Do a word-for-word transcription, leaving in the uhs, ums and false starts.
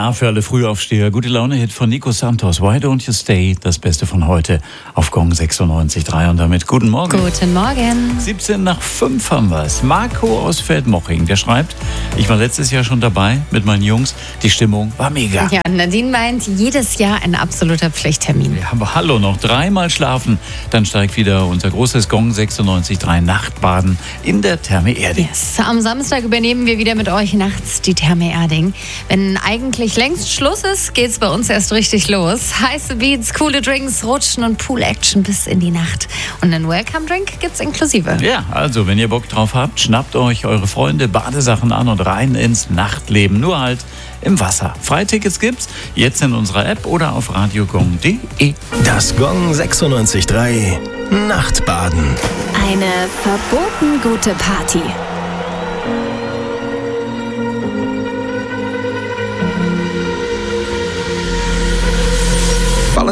Ja, für alle Frühaufsteher. Gute Laune-Hit von Nico Santos. Why Don't You Stay? Das Beste von heute auf Gong sechsundneunzig Komma drei. Und damit guten Morgen. Guten Morgen. siebzehn nach fünf haben wir es. Marco aus Feldmoching, der schreibt, ich war letztes Jahr schon dabei mit meinen Jungs. Die Stimmung war mega. Ja, Nadine meint, jedes Jahr ein absoluter Pflichttermin. Ja, aber hallo, noch dreimal schlafen. Dann steigt wieder unser großes Gong sechsundneunzig Komma drei Nachtbaden in der Therme Erding. Yes. Am Samstag übernehmen wir wieder mit euch nachts die Therme Erding. Wenn eigentlich längst Schluss ist, geht's bei uns erst richtig los. Heiße Beats, coole Drinks, Rutschen und Pool-Action bis in die Nacht. Und einen Welcome-Drink gibt's inklusive. Ja, also wenn ihr Bock drauf habt, schnappt euch eure Freunde, Badesachen an und rein ins Nachtleben. Nur halt im Wasser. Freitickets gibt's jetzt in unserer App oder auf radiogong punkt de. Das Gong sechsundneunzig Komma drei Nachtbaden. Eine verboten gute Party.